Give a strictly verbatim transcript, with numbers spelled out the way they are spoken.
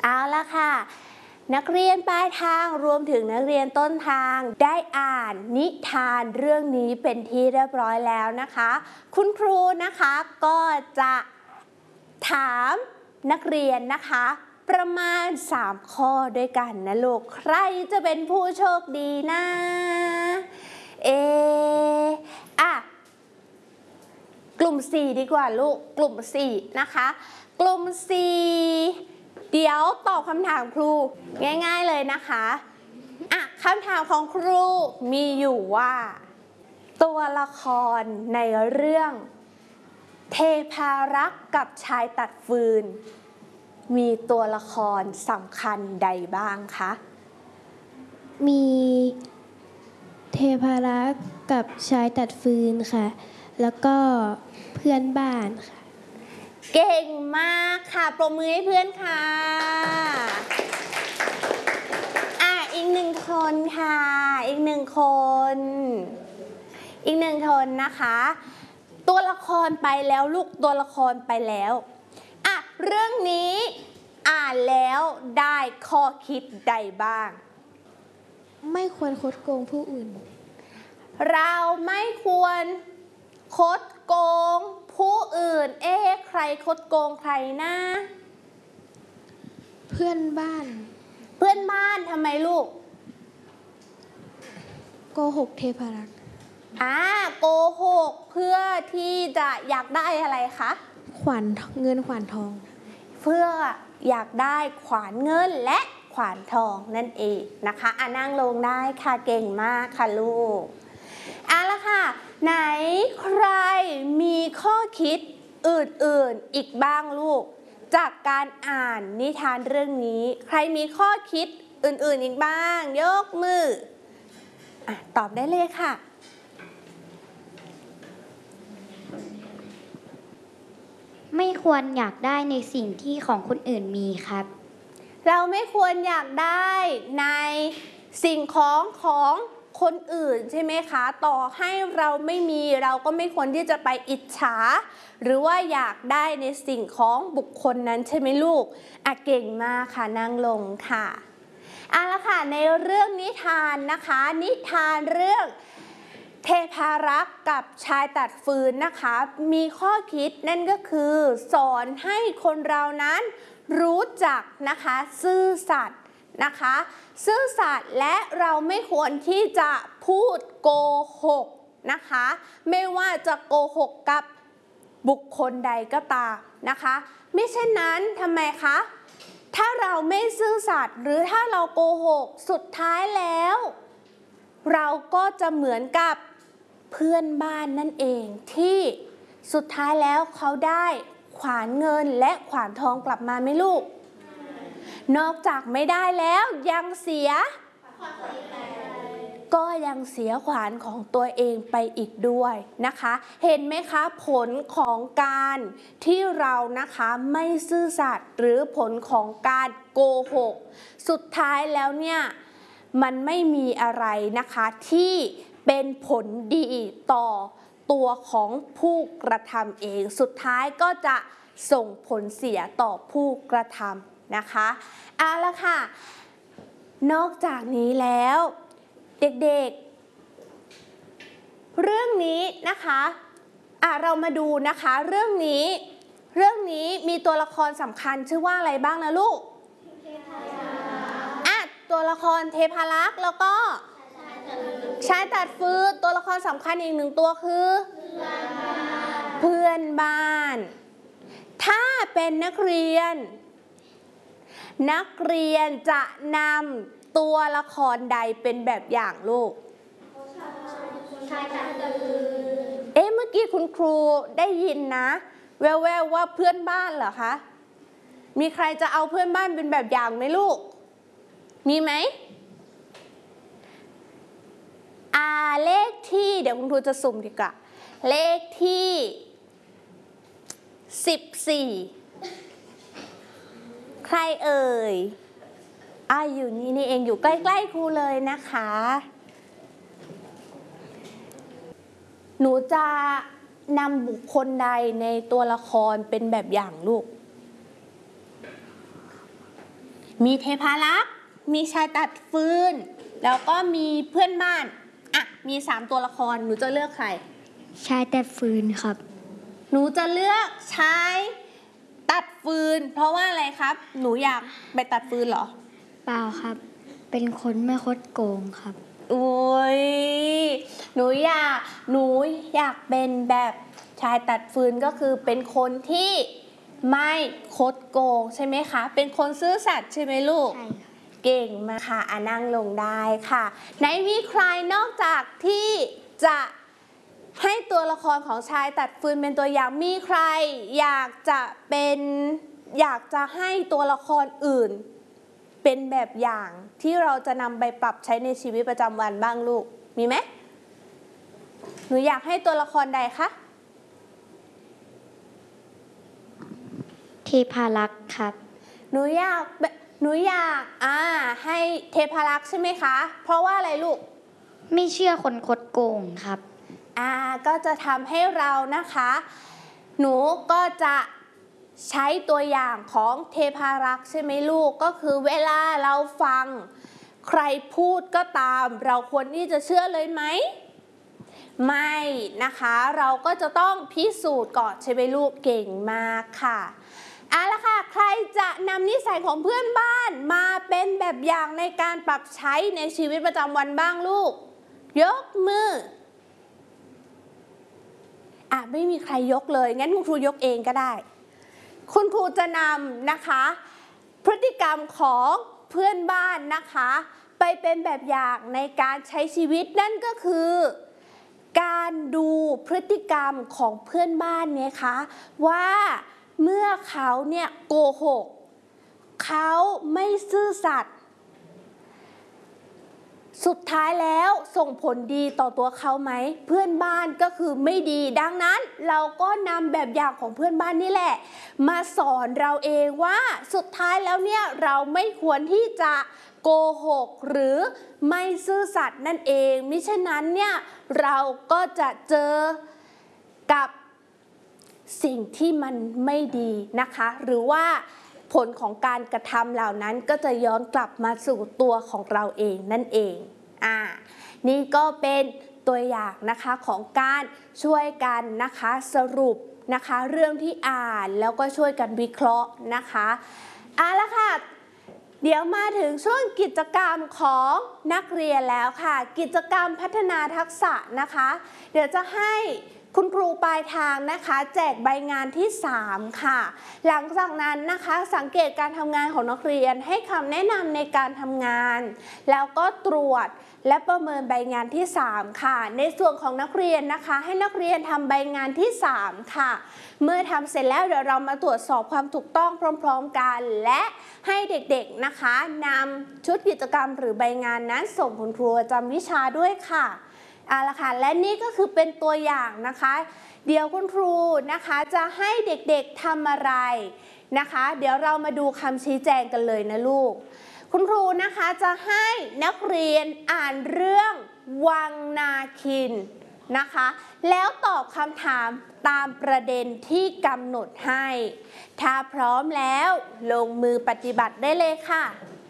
เอาละค่ะนักเรียนปลายทางรวมถึงนักเรียนต้นทางได้อ่านนิทานเรื่องนี้เป็นที่เรียบร้อยแล้วนะคะคุณครูนะคะก็จะถามนักเรียนนะคะประมาณสามข้อด้วยกันนะลูกใครจะเป็นผู้โชคดีนะเออะกลุ่มสี่ดีกว่าลูกกลุ่มสี่นะคะกลุ่มสี่เดี๋ยวตอบคำถามครูง่ายๆเลยนะคะอ่ะคำถามของครูมีอยู่ว่าตัวละครในเรื่องเทพารักษ์กับชายตัดฟืนมีตัวละครสำคัญใดบ้างคะมีเทพารักษ์กับชายตัดฟืนค่ะแล้วก็เพื่อนบ้านค่ะเก่งมากค่ะปรบมือให้เพื่อนค่ะอ่ะอีกหนึ่งคนค่ะอีกหนึ่งคนอีกหนึ่งคนนะคะตัวละครไปแล้วลูกตัวละครไปแล้วอ่ะเรื่องนี้อ่านแล้วได้ข้อคิดใดบ้างไม่ควรคดโกงผู้อื่นเราไม่ควรคดโกงผู้อื่นเอ๊ะใครคดโกงใครนะเพื่อนบ้านเพื่อนบ้านทำไมลูกโกหกเทพารักษ์อ่าโกหกเพื่อที่จะอยากได้อะไรคะขวัญเงินขวัญทองเพื่ออยากได้ขวานเงินและขวานทองนั่นเองนะคะอ่ะนั่งลงได้ค่ะเก่งมากค่ะลูกเอาละค่ะไหนใครมีข้อคิดอื่นๆอีกบ้างลูกจากการอ่านนิทานเรื่องนี้ใครมีข้อคิดอื่นๆอีกบ้างยกมืออ่ะตอบได้เลยค่ะไม่ควรอยากได้ในสิ่งที่ของคนอื่นมีครับเราไม่ควรอยากได้ในสิ่งของของคนอื่นใช่ไหมคะต่อให้เราไม่มีเราก็ไม่ควรที่จะไปอิจฉาหรือว่าอยากได้ในสิ่งของบุคคลนั้นใช่ไหมลูกอ่ะเก่งมากค่ะนั่งลงค่ะเอาละค่ะในเรื่องนิทานนะคะนิทานเรื่องเทพารักษ์กับชายตัดฟืนนะคะมีข้อคิดนั่นก็คือสอนให้คนเรานั้นรู้จักนะคะซื่อสัตย์นะคะซื่อสัตย์และเราไม่ควรที่จะพูดโกหกนะคะไม่ว่าจะโกหกกับบุคคลใดก็ตามนะคะไม่เช่นนั้นทำไมคะถ้าเราไม่ซื่อสัตย์หรือถ้าเราโกหกสุดท้ายแล้วเราก็จะเหมือนกับเพื่อนบ้านนั่นเองที่สุดท้ายแล้วเขาได้ขวานเงินและขวานทองกลับมาไหมลูกนอกจากไม่ได้แล้วยังเสียก็ยังเสียขวานของตัวเองไปอีกด้วยนะคะเห็นไหมคะผลของการที่เรานะคะไม่ซื่อสัตย์หรือผลของการโกหกสุดท้ายแล้วเนี่ยมันไม่มีอะไรนะคะที่เป็นผลดีต่อตัวของผู้กระทำเองสุดท้ายก็จะส่งผลเสียต่อผู้กระทำนะคะเอาละค่ะนอกจากนี้แล้วเด็กๆเรื่องนี้นะคะอ่ะเรามาดูนะคะเรื่องนี้เรื่องนี้มีตัวละครสำคัญชื่อว่าอะไรบ้างนะลูกอ่ะตัวละครเทพารักษ์แล้วก็ชายตัดฟืนตัวละครสำคัญอีกหนึ่งตัวคือเพื่อนบ้านถ้าเป็นนักเรียนนักเรียนจะนำตัวละครใดเป็นแบบอย่างลูกเอ๊ะเมื่อกี้คุณครูได้ยินนะแววๆว่าเพื่อนบ้านเหรอคะมีใครจะเอาเพื่อนบ้านเป็นแบบอย่างไหมลูกมีไหมอ่าเลขที่เดี๋ยวคุณครูจะสุ่มดีกว่าเลขที่สิบสี่ใครเอ่ยอ่าอยู่นี่นี่เองอยู่ใกล้ๆครูเลยนะคะหนูจะนำบุคคลใดในตัวละครเป็นแบบอย่างลูกมีเทพารักษ์มีชายตัดฟืนแล้วก็มีเพื่อนบ้านอ่ะมีสามตัวละครหนูจะเลือกใครชายตัดฟืนครับหนูจะเลือกชายตัดฟืนเพราะว่าอะไรครับหนูอยากไปตัดฟืนเหรอเปล่าครับเป็นคนไม่คดโกงครับโอ้ยหนูอยากหนูอยากเป็นแบบชายตัดฟืนก็คือเป็นคนที่ไม่คดโกงใช่ไหมคะเป็นคนซื่อสัตย์ใช่ไหมลูกใช่ค่ะเก่งมากค่ะอ่ะนั่งลงได้ค่ะไหนมีใครนอกจากที่จะให้ตัวละครของชายตัดฟืนเป็นตัวอย่างมีใครอยากจะเป็นอยากจะให้ตัวละครอื่นเป็นแบบอย่างที่เราจะนำไปปรับใช้ในชีวิตประจำวันบ้างลูกมีไหมหนูอยากให้ตัวละครใดคะเทพารักษ์ครับหนูอยากหนูอยากอ่าให้เทพารักษ์ใช่ไหมคะเพราะว่าอะไรลูกไม่เชื่อคนคดโกงครับอ่าก็จะทำให้เรานะคะหนูก็จะใช้ตัวอย่างของเทพารักษ์ใช่ไหมลูกก็คือเวลาเราฟังใครพูดก็ตามเราควรที่จะเชื่อเลยไหมไม่นะคะเราก็จะต้องพิสูจน์ก่อนใช่ไหมลูกเก่งมากค่ะเอาละค่ะใครจะนำนิสัยของเพื่อนบ้านมาเป็นแบบอย่างในการปรับใช้ในชีวิตประจำวันบ้างลูกยกมืออ่ะไม่มีใครยกเลยงั้นคุณครูยกเองก็ได้คุณครูจะนำนะคะพฤติกรรมของเพื่อนบ้านนะคะไปเป็นแบบอย่างในการใช้ชีวิตนั่นก็คือการดูพฤติกรรมของเพื่อนบ้านเนี่ยคะว่าเมื่อเขาเนี่ยโกหกเขาไม่ซื่อสัตย์สุดท้ายแล้วส่งผลดีต่อตัวเขาไหมเพื่อนบ้านก็คือไม่ดีดังนั้นเราก็นำแบบอย่างของเพื่อนบ้านนี่แหละมาสอนเราเองว่าสุดท้ายแล้วเนี่ยเราไม่ควรที่จะโกหกหรือไม่ซื่อสัตย์นั่นเองมิฉะนั้นเนี่ยเราก็จะเจอกับสิ่งที่มันไม่ดีนะคะหรือว่าผลของการกระทำเหล่านั้นก็จะย้อนกลับมาสู่ตัวของเราเองนั่นเองอ่านี่ก็เป็นตัวอย่างนะคะของการช่วยกันนะคะสรุปนะคะเรื่องที่อ่านแล้วก็ช่วยกันวิเคราะห์นะคะเอาละค่ะเดี๋ยวมาถึงช่วงกิจกรรมของนักเรียนแล้วค่ะกิจกรรมพัฒนาทักษะนะคะเดี๋ยวจะให้คุณครูปลายทางนะคะแจกใบงานที่สามค่ะหลังจากนั้นนะคะสังเกตการทำงานของนักเรียนให้คำแนะนำในการทำงานแล้วก็ตรวจและประเมินใบงานที่สามค่ะในส่วนของนักเรียนนะคะให้นักเรียนทำใบงานที่สามค่ะเมื่อทำเสร็จแล้วเดี๋ยวเรามาตรวจสอบความถูกต้องพร้อมๆกันและให้เด็กๆนะคะนำชุดกิจกรรมหรือใบงานนั้นส่งคุณครูประจำวิชาด้วยค่ะเอาละค่ะและนี่ก็คือเป็นตัวอย่างนะคะเดี๋ยวคุณครูนะคะจะให้เด็กๆทำอะไรนะคะเดี๋ยวเรามาดูคำชี้แจงกันเลยนะลูกคุณครูนะคะจะให้นักเรียนอ่านเรื่องวังนาคินนะคะแล้วตอบคำถามตามประเด็นที่กำหนดให้ถ้าพร้อมแล้วลงมือปฏิบัติได้เลยค่ะ